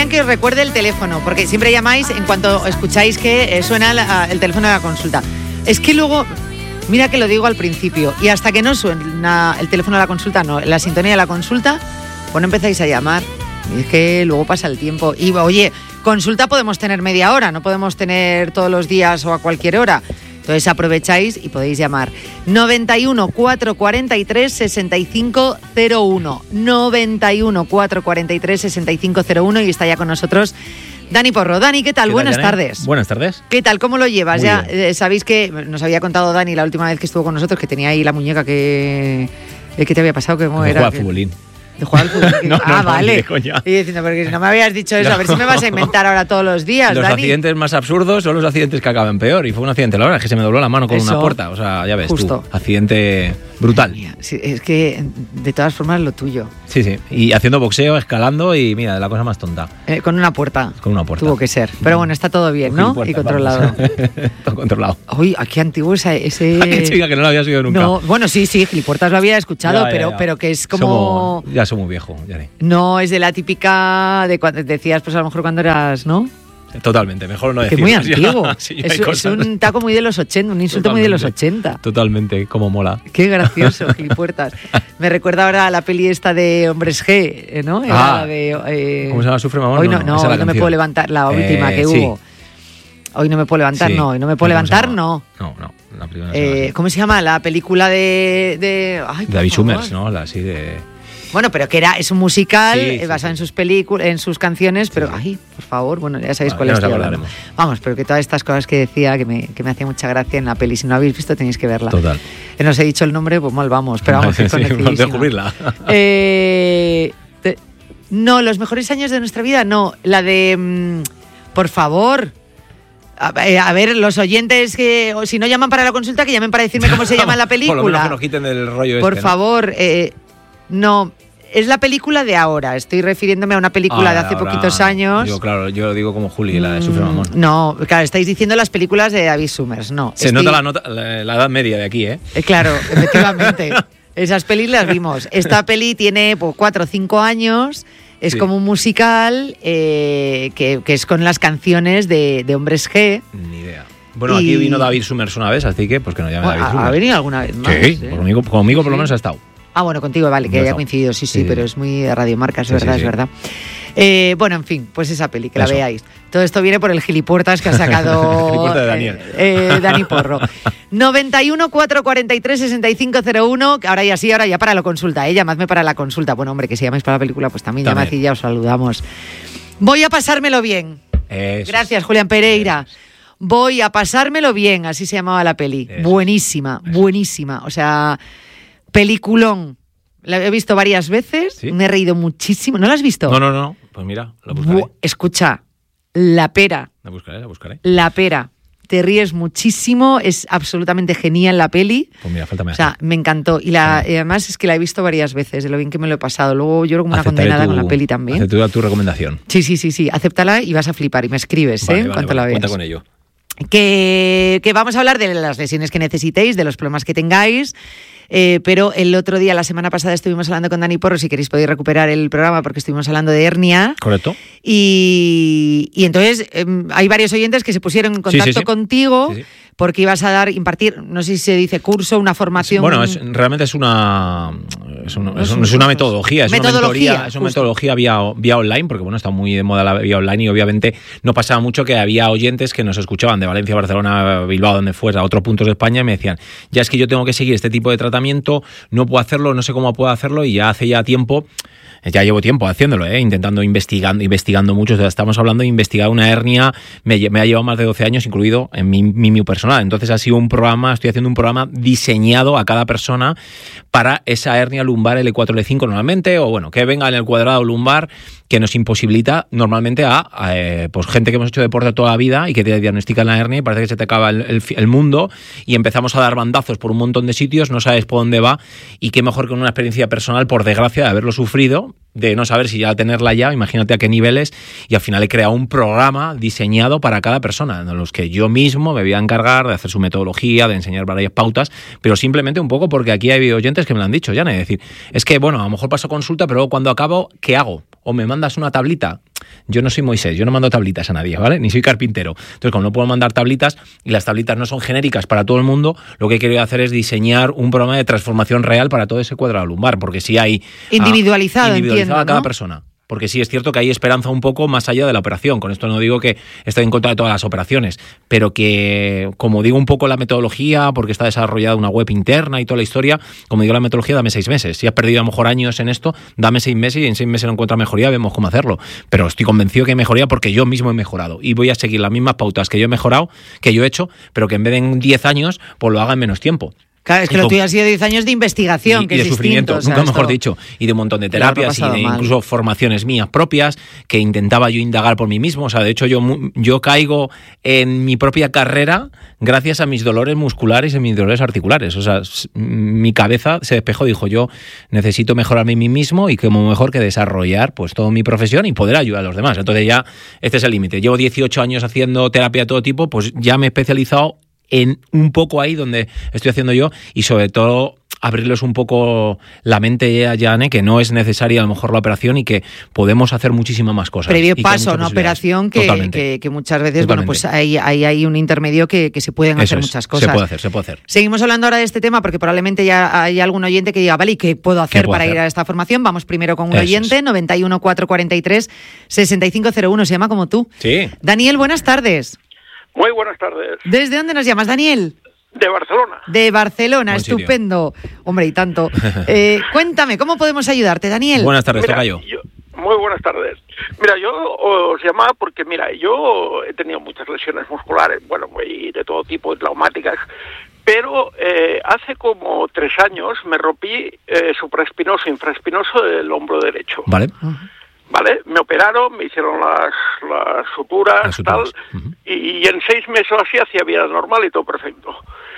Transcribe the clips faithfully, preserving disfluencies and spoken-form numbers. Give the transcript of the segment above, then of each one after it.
querían que os recuerde el teléfono, porque siempre llamáis en cuanto escucháis que eh, suena la, el teléfono de la consulta. Es que luego, mira que lo digo al principio, y hasta que no suena el teléfono de la consulta, no, la sintonía de la consulta, pues no empezáis a llamar. Y es que luego pasa el tiempo. Y oye, consulta podemos tener media hora, no podemos tener todos los días o a cualquier hora. Entonces aprovecháis y podéis llamar noventa y uno, cuatrocientos cuarenta y tres, sesenta y cinco cero uno noventa y uno, cuatrocientos cuarenta y tres, sesenta y cinco cero uno y está ya con nosotros Dani Porro. Dani, ¿qué tal? ¿Qué Buenas tal, Janet? tardes. Buenas tardes. ¿Qué tal? ¿Cómo lo llevas? Muy Ya bien. eh, sabéis que nos había contado Dani la última vez que estuvo con nosotros que tenía ahí la muñeca que... ¿Qué te había pasado? ¿Cómo Como era? juega que... futbolín. De jugar al fútbol. No, no, ah, no, vale. ni de coña. Y diciendo, porque si no me habías dicho eso, No. a ver si me vas a inventar ahora todos los días, Los Dani. accidentes más absurdos son los accidentes que acaban peor. Y fue un accidente, la verdad, es que se me dobló la mano con Eso. una puerta. O sea, ya ves Justo. tú. Accidente brutal. Mía, sí, es que de todas formas lo tuyo. Sí, sí. Y haciendo boxeo, escalando y mira, de la cosa más tonta. Eh, con una puerta. Con una puerta. Tuvo que ser. Pero bueno, está todo bien, Con ¿no? puertas, Y controlado. vamos. Todo controlado. Uy, qué antiguo ese... ese... Qué chica que no lo había sido nunca. No, bueno, sí, sí, Gilipuertas lo había escuchado, Ya, ya, pero, ya. pero que es como... Somos- ya somos viejos, ya ni. No, es de la típica de cuando decías, pues a lo mejor cuando eras, ¿no? Totalmente, mejor no Que decir. muy antiguo. Sí, es, hay es cosas. un taco muy de los ochenta, un insulto muy de los Totalmente. ochenta. Totalmente, como mola. Qué gracioso, Gilipuertas. Me recuerda ahora a la peli esta de Hombres G, eh, ¿no? Era Ah. la de, eh, ¿Cómo se llama? ¿Sufre Mamón? Hoy no, no, esa es la hoy no me canción. puedo levantar, la Eh, última que sí. hubo. Hoy no me puedo levantar, Sí. no, hoy no me puedo ¿Cómo se levantar, llama? no. No, no, la película no se llama Eh, así. ¿Cómo se llama? La película de... de ay, por David favor. Summers, ¿no? La así de... Bueno, pero que era, es un musical Sí, eh, sí, basado sí. en sus películas, en sus canciones, pero sí. ay, por favor, bueno, ya sabéis Vale, cuál ya es. nos acordaremos. Vamos, pero que todas estas cosas que decía, que me, que me hacía mucha gracia en la peli, si no la habéis visto tenéis que verla. Total. Eh, no os he dicho el nombre, pues mal vamos, pero vamos, que Sí, por conocidísima. descubrirla. Eh, te- no, los mejores años de nuestra vida, no, la de, mm, por favor. A, eh, a ver, los oyentes que, o si no llaman para la consulta, que llamen para decirme cómo se llama la película. Por lo menos que nos quiten del rollo Por este, ¿no? favor, eh, no, es la película de ahora. Estoy refiriéndome a una película Ah, de hace ahora, poquitos años. Digo, claro, yo lo digo como Juli, la de Sufre Mm, Mamón. No, claro, estáis diciendo las películas de David Summers, no. Se Estoy- nota, la, nota la, la edad media de aquí, ¿eh? Eh, claro, efectivamente. Esas pelis las vimos. Esta peli tiene pues, cuatro o cinco años. Es Sí. como un musical eh, que, que es con las canciones de, de Hombres G. Ni idea. Bueno, Y- aquí vino David Summers una vez, así que pues que nos llame Bueno, David ¿ha, Summers. ha venido alguna vez más? Sí, ¿eh? conmigo, conmigo por lo Sí. menos ha estado. Ah, bueno, contigo, vale, que No haya está. coincidido, sí, sí, Sí. pero es muy radiomarca, es Sí, verdad, sí, es sí. verdad. Eh, bueno, en fin, pues esa peli, que la Eso. veáis. Todo esto viene por el gilipuertas que ha sacado Gilipuertas de Daniel. eh, eh, Dani Porro. noventa y uno, cuatrocientos cuarenta y tres, sesenta y cinco cero uno, que ahora ya sí, ahora ya para la consulta, ¿eh? Llamadme para la consulta. Bueno, hombre, que si llamáis para la película, pues también, También. llamad y ya os saludamos. Voy a pasármelo bien. Eso. Gracias, Julián Pereira. Voy a pasármelo bien, así se llamaba la peli. Eso. Buenísima, Eso. buenísima. O sea, peliculón. La he visto varias veces, ¿Sí? me he reído muchísimo. ¿No la has visto? No, no, no. Pues mira, la buscaré. Bu- Escucha, La Pera, La buscaré, la buscaré. La Pera. Te ríes muchísimo, es absolutamente genial la peli. Pues mira, falta O sea, me encantó. Y, la, y además es que la he visto varias veces, de lo bien que me lo he pasado. Luego lloro como una condenada con la peli también. Aceptaré tu recomendación. Sí, sí, sí, sí. Acéptala y vas a flipar. Y me escribes, Vale, ¿eh? vale, En cuanto vale, la veas. cuenta con ello. Que, que vamos a hablar de las lesiones que necesitéis, de los problemas que tengáis. Eh, pero el otro día, la semana pasada, estuvimos hablando con Dani Porro, si queréis podéis recuperar el programa porque estuvimos hablando de hernia. ¿Correcto? Y, y entonces eh, hay varios oyentes que se pusieron en contacto Sí, sí, sí. contigo Sí, sí. porque ibas a dar, impartir, no sé si se dice curso, una formación. Bueno, es, realmente es una es, un- No es son un- es una cursos. metodología, es Metodología, una mentoría, es una justo. metodología vía, vía online, porque bueno, está muy de moda la vía online y obviamente no pasaba mucho que había oyentes que nos escuchaban de Valencia, Barcelona, Bilbao, donde fuera, a otros puntos de España y me decían, ya es que yo tengo que seguir este tipo de tratamiento, no puedo hacerlo, no sé cómo puedo hacerlo y ya hace ya tiempo. Ya llevo tiempo haciéndolo, ¿eh? intentando, investigando, investigando mucho. O sea, estamos hablando de investigar una hernia, me, lle- me ha llevado más de doce años, incluido en mi, mi, mi personal. Entonces ha sido un programa, estoy haciendo un programa diseñado a cada persona para esa hernia lumbar L cuatro L cinco normalmente, o bueno, que venga en el cuadrado lumbar, que nos imposibilita normalmente a, a eh, pues gente que hemos hecho deporte toda la vida y que te diagnostican la hernia y parece que se te acaba el, el, el mundo y empezamos a dar bandazos por un montón de sitios, no sabes por dónde va y qué mejor que una experiencia personal, por desgracia, de haberlo sufrido, de no saber si ya tenerla ya, imagínate a qué niveles, y al final he creado un programa diseñado para cada persona, en los que yo mismo me voy a encargar de hacer su metodología, de enseñar varias pautas, pero simplemente un poco porque aquí hay oyentes que me lo han dicho, ya, es decir, es que bueno, a lo mejor paso consulta, pero luego cuando acabo, ¿qué hago? O me mandas una tablita. yo no soy Moisés, yo no mando tablitas a nadie, ¿vale? Ni soy carpintero. Entonces, como no puedo mandar tablitas y las tablitas no son genéricas para todo el mundo, lo que he querido hacer es diseñar un programa de transformación real para todo ese cuadrado lumbar, porque si hay... Individualizado, ah, individualizado entiendo, a cada ¿no? persona. Porque sí es cierto que hay esperanza un poco más allá de la operación. Con esto no digo que estoy en contra de todas las operaciones, pero que, como digo un poco la metodología, porque está desarrollada una web interna y toda la historia, como digo la metodología, dame seis meses. Si has perdido a lo mejor años en esto, dame seis meses y en seis meses no encuentras mejoría, vemos cómo hacerlo. Pero estoy convencido que hay mejoría porque yo mismo he mejorado y voy a seguir las mismas pautas que yo he mejorado, que yo he hecho, pero que en vez de en diez años, pues lo haga en menos tiempo. Claro, es que y lo con, tuyo ha sido diez años de investigación, y, que y de es sufrimiento, distinto, nunca o sea, mejor esto, dicho, y de un montón de terapias y de mal. incluso formaciones mías propias que intentaba yo indagar por mí mismo. O sea, de hecho yo, yo caigo en mi propia carrera gracias a mis dolores musculares y mis dolores articulares. O sea, mi cabeza se despejó, dijo yo necesito mejorarme a mí mismo y como mejor que desarrollar pues toda mi profesión y poder ayudar a los demás. Entonces ya este es el límite. Llevo dieciocho años haciendo terapia de todo tipo, pues ya me he especializado en un poco ahí donde estoy haciendo yo y sobre todo abrirles un poco la mente a Jane, que no es necesaria a lo mejor la operación y que podemos hacer muchísimas más cosas. Previo paso a una operación que, que, que muchas veces, Totalmente. bueno, pues hay, hay, hay un intermedio que, que se pueden hacer es, muchas cosas. Se puede hacer, se puede hacer. Seguimos hablando ahora de este tema porque probablemente ya hay algún oyente que diga, vale, ¿y qué puedo hacer ¿Qué puedo para hacer? ir a esta formación? Vamos primero con un Eso oyente, es. noventa y uno, cuatrocientos cuarenta y tres, sesenta y cinco cero uno, se llama como tú. Sí. Daniel, buenas tardes. Muy buenas tardes. ¿Desde dónde nos llamas, Daniel? De Barcelona. De Barcelona, Buen estupendo. Sitio. Hombre, y tanto. Eh, cuéntame, ¿cómo podemos ayudarte, Daniel? Buenas tardes, Mira, tocayo. yo, muy buenas tardes. Mira, yo os llamaba porque, mira, yo he tenido muchas lesiones musculares, bueno, y de todo tipo, traumáticas, pero eh, hace como tres años me rompí eh, supraespinoso, infraespinoso del hombro derecho. Vale. Uh-huh. ¿Vale? Me operaron, me hicieron las, las suturas, Las suturas. tal, Uh-huh. y, y en seis meses así hacía vida normal y todo perfecto.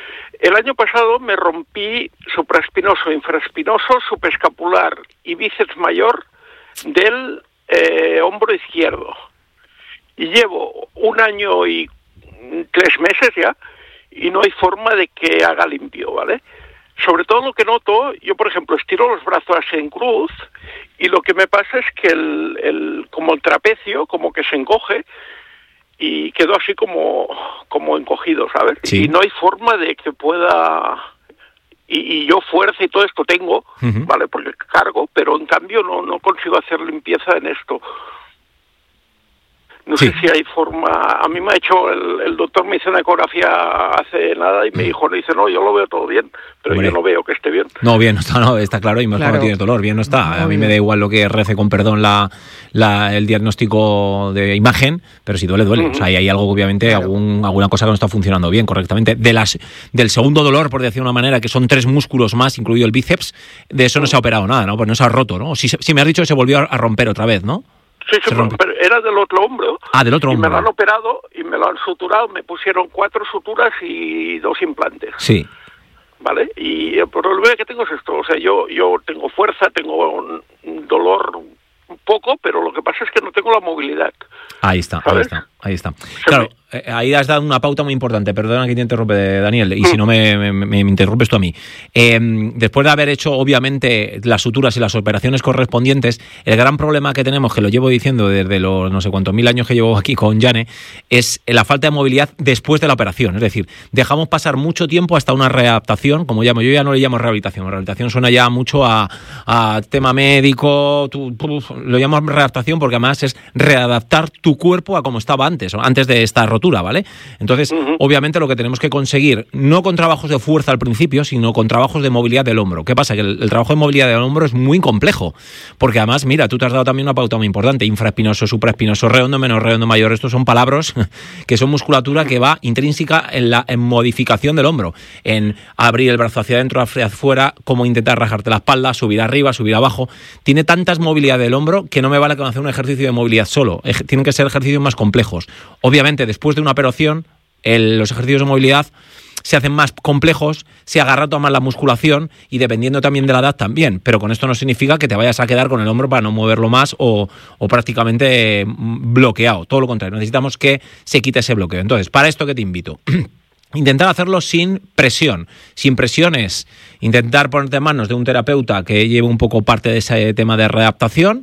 El año pasado me rompí supraespinoso, infraespinoso, subescapular y bíceps mayor del eh, hombro izquierdo. Y llevo un año y tres meses ya, y no hay forma de que haga limpio, ¿vale? Sobre todo lo que noto, yo por ejemplo estiro los brazos en cruz y lo que me pasa es que el, el como el trapecio como que se encoge y quedo así como como encogido, ¿sabes? Sí. Y no hay forma de que pueda y, y yo fuerza y todo esto tengo, uh-huh. ¿vale? Porque cargo, pero en cambio no no consigo hacer limpieza en esto. No sí. sé si hay forma. A mí me ha hecho, el, el doctor me hizo una ecografía hace nada y me dijo, le dice, no, yo lo veo todo bien, pero Hombre. yo no veo que esté bien. No, bien no está, no, está claro, y mejor claro. no tiene dolor, bien no está. No, a mí bien. me da igual lo que rece, con perdón, la, la el diagnóstico de imagen, pero si duele, duele. Uh-huh. O sea, hay, hay algo, obviamente, claro. algún, alguna cosa que no está funcionando bien, correctamente. De las Del segundo dolor, por decir de una manera, que son tres músculos más, incluido el bíceps, de eso uh-huh. no se ha operado nada, ¿no? Pues no se ha roto, ¿no? Si, si me has dicho que se volvió a romper otra vez, ¿no? Sí, sí, pero era del otro hombro. Ah, del otro y hombro. Y me lo han operado y me lo han suturado. Me pusieron cuatro suturas y dos implantes. Sí. ¿Vale? Y el problema que tengo es esto. O sea, yo yo tengo fuerza, tengo un, un dolor un poco, pero lo que pasa es que no tengo la movilidad. Ahí está, ¿sabes? ahí está, ahí está. Claro, eh, ahí has dado una pauta muy importante. Perdona que te interrumpe, Daniel, y mm. si no me, me, me interrumpes tú a mí. Eh, después de haber hecho, obviamente, las suturas y las operaciones correspondientes, el gran problema que tenemos, que lo llevo diciendo desde los no sé cuántos mil años que llevo aquí con Jane, es la falta de movilidad después de la operación. Es decir, dejamos pasar mucho tiempo hasta una readaptación, como llamo, yo ya no le llamo rehabilitación. Rehabilitación suena ya mucho a, a tema médico, tú, tú, lo llamo readaptación porque además es readaptar tu cuerpo a como estaba antes, antes de esta rotura, ¿vale? Entonces, uh-huh. obviamente lo que tenemos que conseguir, no con trabajos de fuerza al principio, sino con trabajos de movilidad del hombro. ¿Qué pasa? Que el, el trabajo de movilidad del hombro es muy complejo, porque además, mira, tú te has dado también una pauta muy importante, infraespinoso, supraespinoso, redondo, menos redondo, mayor, estos son palabras que son musculatura que va intrínseca en la en modificación del hombro, en abrir el brazo hacia adentro, hacia afuera, como intentar rajarte la espalda, subir arriba, subir abajo. Tiene tantas movilidad del hombro que no me vale con hacer un ejercicio de movilidad solo, tienen que ser ejercicios más complejos. Obviamente, después de una operación, el, los ejercicios de movilidad se hacen más complejos, se agarra toda más la musculación y dependiendo también de la edad también, pero con esto no significa que te vayas a quedar con el hombro para no moverlo más o, o prácticamente bloqueado, todo lo contrario, necesitamos que se quite ese bloqueo. Entonces, para esto, ¿qué te invito? Intentar hacerlo sin presión. Sin presión es intentar ponerte en manos de un terapeuta que lleve un poco parte de ese tema de readaptación,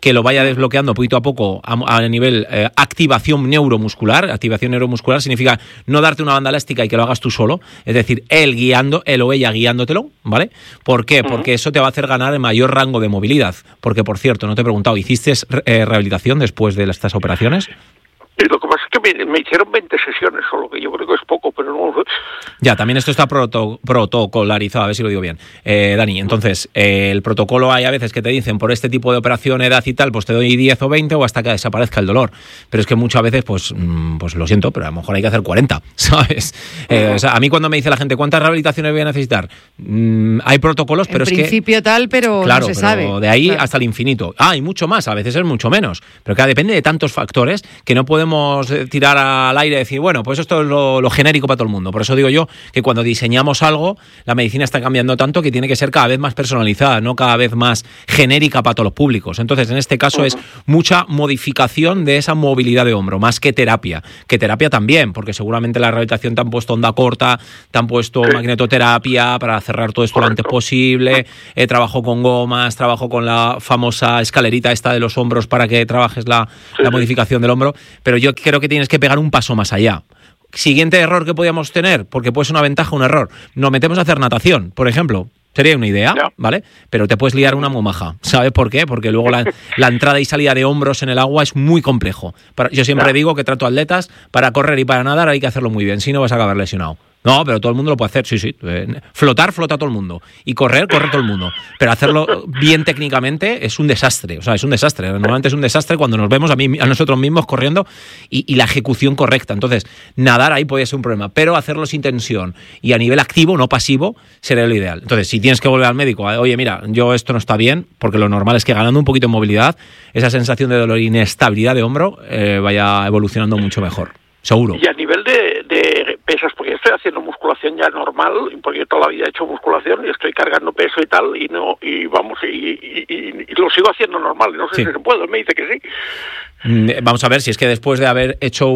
que lo vaya desbloqueando poquito a poco a, a nivel eh, activación neuromuscular. Activación neuromuscular significa no darte una banda elástica y que lo hagas tú solo, es decir, él guiando, él o ella guiándotelo, ¿vale? ¿Por qué? Porque eso te va a hacer ganar el mayor rango de movilidad. Porque, por cierto, no te he preguntado, ¿hiciste eh, rehabilitación después de estas operaciones? Y lo que pasa es que me, me hicieron veinte sesiones solo, que yo creo que es poco, pero no... Ya, también esto está proto, protocolarizado, a ver si lo digo bien. Eh, Dani, entonces, eh, el protocolo hay a veces que te dicen, por este tipo de operación, edad y tal, pues te doy diez o veinte o hasta que desaparezca el dolor. Pero es que muchas veces, pues, pues lo siento, pero a lo mejor hay que hacer cuarenta, ¿sabes? Eh, o sea, a mí cuando me dice la gente, ¿cuántas rehabilitaciones voy a necesitar? Mm, hay protocolos, pero en es que... En principio tal, pero claro, no se pero sabe. de ahí claro. hasta el infinito. Ah, y mucho más, a veces es mucho menos. Pero claro, depende de tantos factores que no podemos tirar al aire y decir, bueno, pues esto es lo, lo genérico para todo el mundo. Por eso digo yo que cuando diseñamos algo, la medicina está cambiando tanto que tiene que ser cada vez más personalizada, no cada vez más genérica para todos los públicos. Entonces, en este caso uh-huh. es mucha modificación de esa movilidad de hombro, más que terapia. Que terapia también, porque seguramente la rehabilitación te han puesto onda corta, te han puesto sí. magnetoterapia para cerrar todo esto Correcto. Lo antes posible, eh, trabajo con gomas, trabajo con la famosa escalerita esta de los hombros para que trabajes la, sí, la modificación sí. del hombro, pero yo creo que tienes que pegar un paso más allá. Siguiente error que podíamos tener, porque puede ser una ventaja o un error, nos metemos a hacer natación, por ejemplo. Sería una idea, yeah. ¿vale? Pero te puedes liar una momaja. ¿Sabes por qué? Porque luego la, la entrada y salida de hombros en el agua es muy complejo. Para, yo siempre yeah. digo que trato atletas, para correr y para nadar hay que hacerlo muy bien, si no vas a acabar lesionado. No, pero todo el mundo lo puede hacer, sí, sí. Flotar, flota todo el mundo. Y correr, corre todo el mundo. Pero hacerlo bien técnicamente es un desastre. O sea, es un desastre. Normalmente es un desastre cuando nos vemos a, mí, a nosotros mismos corriendo y, y la ejecución correcta. Entonces, nadar ahí puede ser un problema. Pero hacerlo sin tensión y a nivel activo, no pasivo, sería lo ideal. Entonces, si tienes que volver al médico, oye, mira, yo esto no está bien, porque lo normal es que ganando un poquito de movilidad, esa sensación de dolor y inestabilidad de hombro eh, vaya evolucionando mucho mejor. Seguro. Y a nivel de, de pesas, porque estoy haciendo musculación ya normal, porque yo toda la vida he hecho musculación y estoy cargando peso y tal, y no y vamos, y, y, y, y lo sigo haciendo normal, no sé sí. si se puede, él me dice que sí. Vamos a ver, si es que después de haber hecho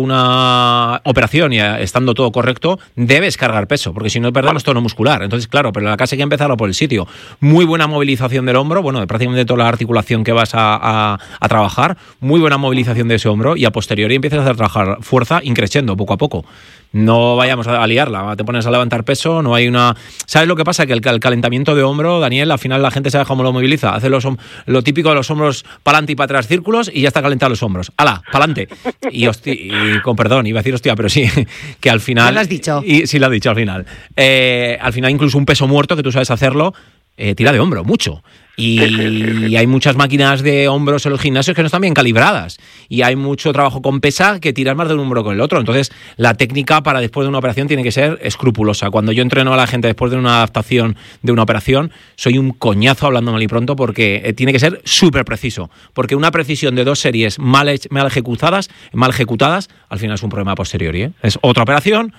una operación y estando todo correcto, debes cargar peso, porque si no perdemos tono muscular. Entonces, claro, pero la casa hay que empezarlo por el sitio. Muy buena movilización del hombro, bueno, de prácticamente toda la articulación que vas a, a, a trabajar, muy buena movilización de ese hombro y a posteriori empiezas a hacer trabajar fuerza increciendo poco a poco. No vayamos a liarla, te pones a levantar peso, no hay una... ¿Sabes lo que pasa? Que el, el calentamiento de hombro, Daniel, al final la gente sabe cómo lo moviliza. Hace los, lo típico de los hombros para adelante y para atrás, círculos, y ya está calentado los hombros. ¡Hala! ¡Para adelante! Y, hosti, y con perdón, iba a decir hostia, pero sí, que al final... ¿Ya lo has dicho? Y, sí, lo has dicho al final. Eh, al final incluso un peso muerto, que tú sabes hacerlo, eh, tira de hombro, mucho. Y, y hay muchas máquinas de hombros en los gimnasios que no están bien calibradas. Y hay mucho trabajo con pesa que tiras más de un hombro con el otro. Entonces, la técnica para después de una operación tiene que ser escrupulosa. Cuando yo entreno a la gente después de una adaptación de una operación, soy un coñazo hablando mal y pronto porque tiene que ser súper preciso. Porque una precisión de dos series mal, mal ejecutadas, mal ejecutadas, al final es un problema a posteriori, ¿eh? Es otra operación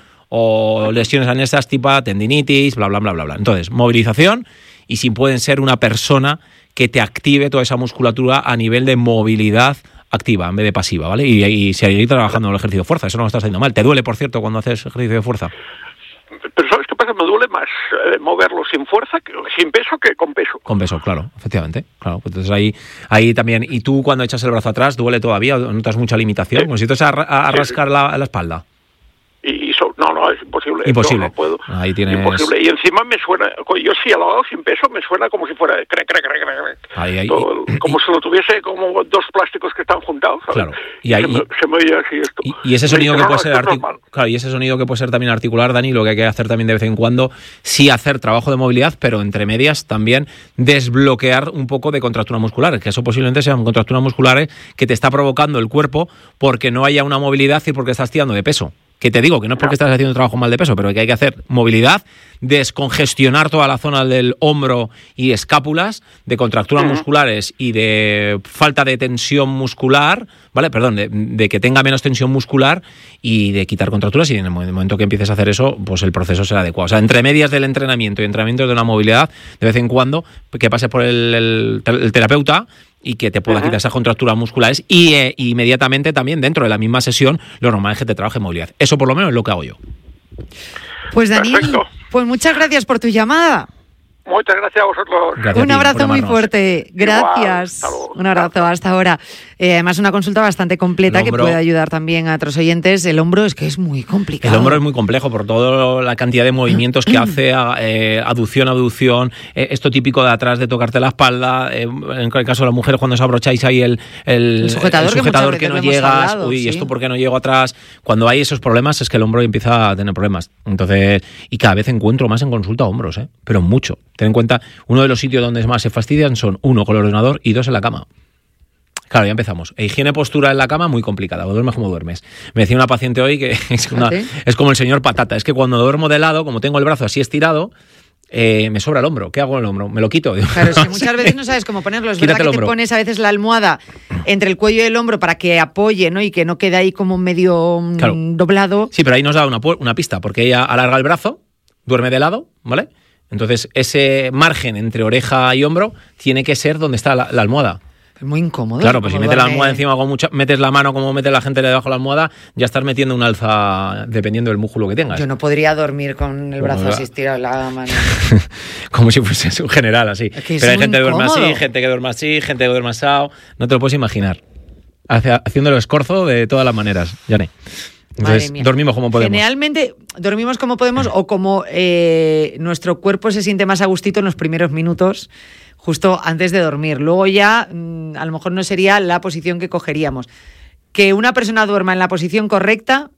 o lesiones anesas tipo tendinitis, bla, bla, bla, bla, bla. Entonces, movilización. Y si pueden ser una persona que te active toda esa musculatura a nivel de movilidad activa en vez de pasiva, ¿vale? Y, y seguir trabajando en el ejercicio de fuerza, eso no lo estás haciendo mal. ¿Te duele, por cierto, cuando haces ejercicio de fuerza? Pero ¿sabes qué pasa? Me duele más eh, moverlo sin fuerza, sin peso, que con peso. Con peso, claro, efectivamente. Claro, pues entonces ahí, ahí también. ¿Y tú cuando echas el brazo atrás, duele todavía? ¿Notas mucha limitación? Sí. Como si te vas a, a, a rascar sí. la, la espalda. Y, y so, no, no, es imposible. Imposible. No, no puedo. Ahí tienes... Imposible. Y encima me suena, yo sí, al lado sin peso, me suena como si fuera cre, cre, cre, cre. Ahí, ahí, Todo, y, como y, si lo tuviese como dos plásticos que están juntados, ¿sabes? Claro. Y, ahí, se, me, se me oye así esto. Y, y ese sonido dice, que no, puede no, ser artic... claro, y ese sonido que puede ser también articular, Dani, lo que hay que hacer también de vez en cuando, sí hacer trabajo de movilidad, pero entre medias también desbloquear un poco de contracturas musculares, que eso posiblemente sean contracturas musculares que te está provocando el cuerpo porque no haya una movilidad y porque estás tirando de peso. Que te digo que no es porque estás haciendo trabajo mal de peso, pero que hay que hacer movilidad, descongestionar toda la zona del hombro y escápulas, de contracturas uh-huh. musculares y de falta de tensión muscular, ¿vale? Perdón, de, de que tenga menos tensión muscular y de quitar contracturas, y en el momento que empieces a hacer eso, pues el proceso será adecuado. O sea, entre medias del entrenamiento y entrenamiento de una movilidad, de vez en cuando, que pases por el, el, el terapeuta y que te pueda uh-huh. quitar esas contracturas musculares y eh, inmediatamente también dentro de la misma sesión lo normal es que te trabaje movilidad. Eso por lo menos es lo que hago yo. Pues Daniel, pues muchas gracias por tu llamada. Muchas gracias a vosotros. Gracias. Un abrazo muy fuerte. Gracias. Igual, Un abrazo hasta ahora. Eh, además, una consulta bastante completa que puede ayudar también a otros oyentes. El hombro es que es muy complicado. El hombro es muy complejo por toda la cantidad de movimientos que hace, eh, aducción, abducción, eh, esto típico de atrás de tocarte la espalda, eh, en el caso de las mujeres cuando os abrocháis ahí el, el, el sujetador, el sujetador que, que no llegas, hablado, uy, ¿sí? esto por qué no llego atrás. Cuando hay esos problemas es que el hombro empieza a tener problemas. Entonces, y cada vez encuentro más en consulta hombros, ¿eh? Pero mucho. Ten en cuenta, uno de los sitios donde más se fastidian son, uno, con el ordenador y dos, en la cama. Claro, ya empezamos. E higiene postura en la cama, muy complicada. O duermes como duermes. Me decía una paciente hoy que es, una, es como el señor patata. Es que cuando duermo de lado, como tengo el brazo así estirado, eh, me sobra el hombro. ¿Qué hago con el hombro? Me lo quito. Claro, es que muchas veces no sabes cómo ponerlo. Es verdad que te pones a veces la almohada entre el cuello y el hombro para que apoye, ¿no? Y que no quede ahí como medio claro. doblado. Sí, pero ahí nos da una, una pista, porque ella alarga el brazo, duerme de lado, ¿vale? Entonces, ese margen entre oreja y hombro tiene que ser donde está la, la almohada. Es muy incómodo. Claro, pues si metes duerme... la almohada encima, con mucha, metes la mano como mete la gente debajo de la almohada, ya estás metiendo un alza dependiendo del músculo que tengas. Yo no podría dormir con el brazo así estirado la mano. Como si fuese un general así. Es que pero hay gente que duerme así, gente que duerme así, gente que duerme asado. No te lo puedes imaginar. Haciéndolo escorzo de todas las maneras, Yane. Entonces, dormimos como podemos. Generalmente dormimos como podemos o como eh, nuestro cuerpo se siente más a gustito en los primeros minutos, justo antes de dormir. Luego ya, mmm, a lo mejor no sería la posición que cogeríamos. Que una persona duerma en la posición correcta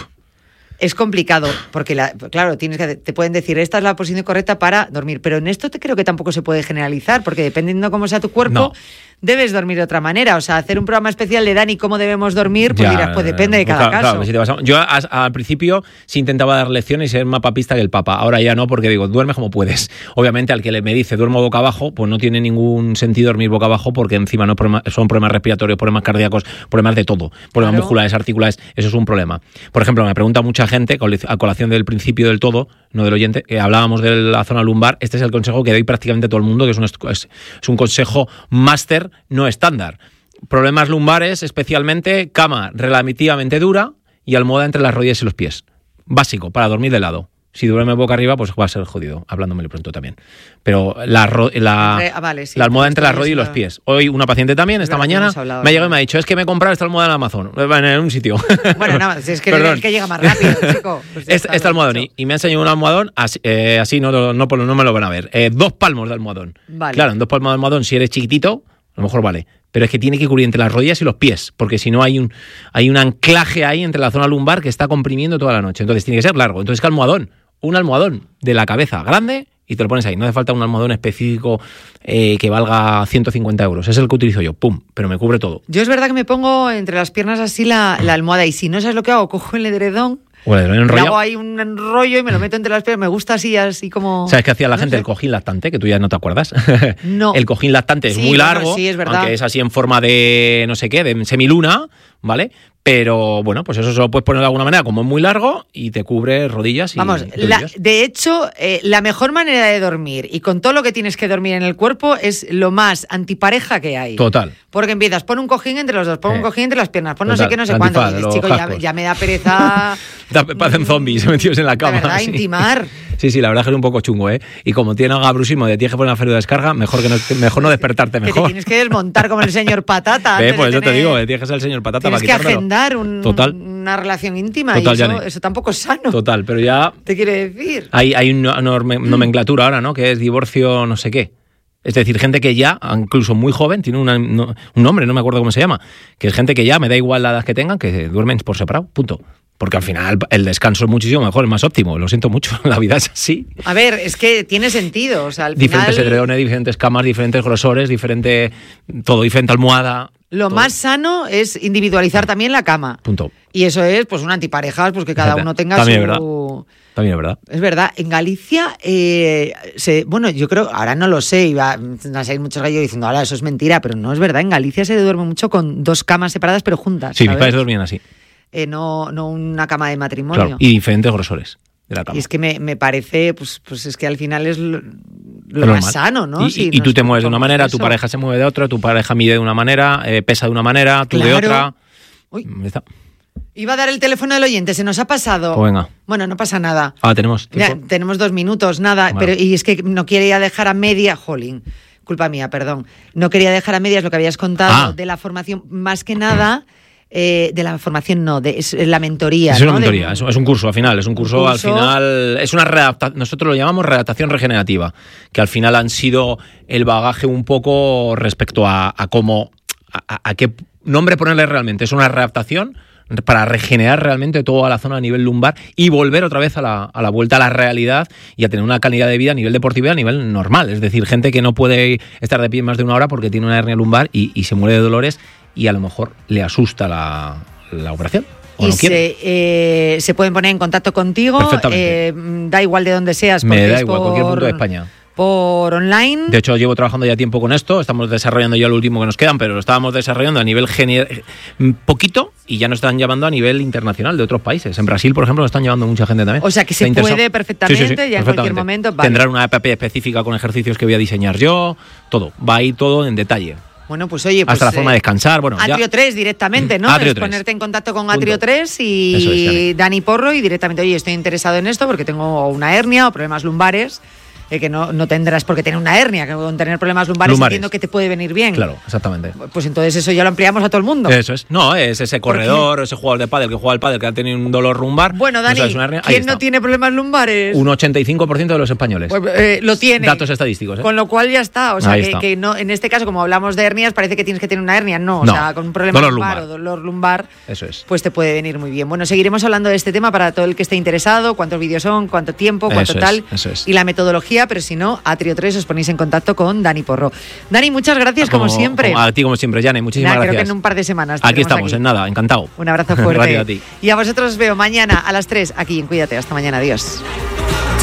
es complicado, porque, la, claro, tienes que, te pueden decir, esta es la posición correcta para dormir, pero en esto te creo que tampoco se puede generalizar, porque dependiendo cómo sea tu cuerpo, no. debes dormir de otra manera. O sea, hacer un programa especial de Dani, cómo debemos dormir, pues ya, dirás, pues depende de cada claro, caso. Claro, si te vas a, yo a, al principio sí intentaba dar lecciones y ser más papista que el Papa. Ahora ya no, porque digo, duerme como puedes. Obviamente, al que le me dice duermo boca abajo, pues no tiene ningún sentido dormir boca abajo, porque encima no problema, son problemas respiratorios, problemas cardíacos, problemas de todo, problemas claro. musculares, articulares, eso es un problema. Por ejemplo, me pregunta mucha gente, a colación del principio del todo, no del oyente, eh, hablábamos de la zona lumbar, este es el consejo que doy prácticamente a todo el mundo, que es un, es, es un consejo máster, no estándar. Problemas lumbares, especialmente cama relativamente dura y almohada entre las rodillas y los pies. Básico, para dormir de lado. Si duerme boca arriba, pues va a ser jodido, hablándome pronto también. Pero la, la, ah, vale, sí, la almohada entre las rodillas y los pies. Hoy una paciente también, esta mañana, me ha llegado y me ha dicho, es que me he comprado esta almohada en Amazon, en un sitio. Bueno, no, es que es que llega más rápido, chico. Pues esta, esta almohadón, y, y me ha enseñado un almohadón, así, eh, así no, no, no, no me lo van a ver. Eh, dos palmos de almohadón. Vale. Claro, en dos palmos de almohadón, si eres chiquitito, a lo mejor vale. Pero es que tiene que cubrir entre las rodillas y los pies, porque si no hay un, hay un anclaje ahí entre la zona lumbar que está comprimiendo toda la noche. Entonces tiene que ser largo. Entonces, ¿qué almohadón? Un almohadón de la cabeza grande y te lo pones ahí. No hace falta un almohadón específico eh, que valga ciento cincuenta euros. Es el que utilizo yo. Pum, pero me cubre todo. Yo es verdad que me pongo entre las piernas así la, la almohada y si no sabes lo que hago, cojo el edredón. O el edredón enrollado. Hago ahí un enrollo y me lo meto entre las piernas. Me gusta así, así como... ¿Sabes qué hacía la no gente? sé. El cojín lactante, que tú ya no te acuerdas. No. El cojín lactante es sí, muy bueno, largo, sí, es verdad. aunque es así en forma de, no sé qué, de semiluna, ¿vale? Pero bueno, pues eso se lo puedes poner de alguna manera, como es muy largo y te cubre rodillas y Vamos, la, de hecho, eh, la mejor manera de dormir y con todo lo que tienes que dormir en el cuerpo es lo más antipareja que hay. Total. Porque empiezas, pon un cojín entre los dos, pon eh. un cojín entre las piernas, pon Total. no sé qué, no sé Antifaz, cuánto. Y dices, chico, ya, ya me da pereza... Parecen zombies metidos en la cama. De verdad, sí. intimar. Sí, sí, la verdad es que es un poco chungo, ¿eh? Y como tiene gabrusismo de tienes que poner una feria de descarga, mejor que no, mejor no despertarte mejor. Que te tienes que desmontar como el señor Patata. Ve, pues de yo tener... te digo, tienes que ser el señor Patata tienes para que quitármelo. agendar un, Total. una relación íntima. Total, y eso, ya eso tampoco es sano. Total, pero ya... ¿Te quiere decir? Hay, hay una nomenclatura ahora, ¿no? Que es divorcio no sé qué. Es decir, gente que ya, incluso muy joven, tiene una, no, un nombre, no me acuerdo cómo se llama, que es gente que ya, me da igual la edad que tengan, que duermen por separado, punto. Porque al final el descanso es muchísimo mejor, es más óptimo. Lo siento mucho, la vida es así. A ver, es que tiene sentido. O sea, al diferentes final... edredones, diferentes camas, diferentes grosores, diferente todo, diferente almohada. Lo todo. Más sano es individualizar también la cama. Punto. Y eso es, pues, un antiparejas, pues que cada uno tenga También su... Es verdad. También es verdad. Es verdad. En Galicia, eh, se, bueno, yo creo, ahora no lo sé, iba a salir muchos gallos diciendo, ahora eso es mentira, pero no es verdad. En Galicia se duerme mucho con dos camas separadas, pero juntas. Sí, ¿sabes? mis padres dormían así. Eh, no, no una cama de matrimonio. Claro, y diferentes grosores de la cama. Y es que me, me parece, pues, pues es que al final es lo, lo más sano, ¿no? Y, sí, y tú te mueves de una manera, eso. Tu pareja se mueve de otra, tu pareja mide de una manera, eh, pesa de una manera, tú claro. de otra. Uy. Está. Iba a dar el teléfono del oyente, se nos ha pasado. Pues venga. Bueno, no pasa nada. Ah, tenemos tiempo. Ya, tenemos dos minutos, nada. Bueno. Pero y es que no quería dejar a media, jolín, culpa mía, perdón. No quería dejar a medias lo que habías contado Ah. de la formación, más que nada, eh, de la formación no, de es la mentoría. Es una ¿no? mentoría, De, es, es un curso al final, es un curso, un al curso. final, es una readaptación, nosotros lo llamamos readaptación regenerativa, que al final han sido el bagaje un poco respecto a, a cómo, a, a qué nombre ponerle realmente. Es una readaptación para regenerar realmente toda la zona a nivel lumbar y volver otra vez a la, a la vuelta a la realidad y a tener una calidad de vida a nivel deportivo y a nivel normal. Es decir, gente que no puede estar de pie más de una hora porque tiene una hernia lumbar y, y se muere de dolores y a lo mejor le asusta la, la operación. O y no quiere. se, eh, se pueden poner en contacto contigo. Perfectamente. Eh, da igual de dónde seas. Me porque da es igual, por, cualquier punto de España. Por online. De hecho, llevo trabajando ya tiempo con esto, estamos desarrollando ya lo último que nos quedan, pero lo estábamos desarrollando a nivel gener- poquito y ya nos están llevando a nivel internacional de otros países. En Brasil, por ejemplo, nos están llevando mucha gente también. O sea, que se ¿Está puede interesado? perfectamente, Sí, sí, sí, ya en cualquier momento. Vale. Tendrán una app específica con ejercicios que voy a diseñar yo, todo. Va ahí todo en detalle. Bueno, pues oye, pues, hasta la forma de descansar, bueno, Atrio ya. tres directamente, ¿no? Atrio Es tres. ponerte en contacto con Punto. Atrio tres y Eso es, Dani. Dani Porro y directamente, oye, estoy interesado en esto porque tengo una hernia o problemas lumbares, eh, que no, no tendrás por qué tener una hernia, que con tener problemas lumbares, Lumbares. entiendo que te puede venir bien. Claro, exactamente. Pues entonces eso ya lo ampliamos a todo el mundo. Eso es. No, es ese corredor, ese jugador de pádel que juega al pádel que ha tenido un dolor lumbar. Bueno, Dani, no sabes, una hernia, ahí ¿quién está. no tiene problemas lumbares? Un ochenta y cinco por ciento de los españoles. Pues, eh, lo tiene. Datos estadísticos, ¿eh? Con lo cual ya está. O sea, Ahí que, está. que no, en este caso, como hablamos de hernias, parece que tienes que tener una hernia. No, o No. sea, con un problema Dolor lumbar, lumbar. o dolor lumbar, Eso es. pues te puede venir muy bien. Bueno, seguiremos hablando de este tema para todo el que esté interesado, cuántos vídeos son, cuánto tiempo, cuánto Eso es, tal, eso es. y la metodología, pero si no, Atrio tres os ponéis en contacto con Dani Porro. Dani, muchas gracias, como, siempre. como a ti, como siempre, Jane. Muchísimas Nada, gracias. creo que en un par de semanas. Aquí estaremos estamos, en nada, encantado. Un abrazo fuerte. Gracias a ti. Y a vosotros os veo mañana a las tres aquí en Cuídate. Hasta mañana. Adiós.